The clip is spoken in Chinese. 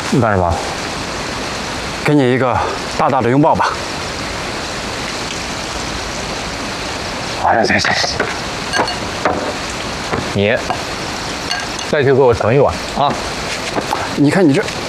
你干什么？ 给你一个大大的拥抱吧。 行，你再去给我盛一碗啊！ 你看你这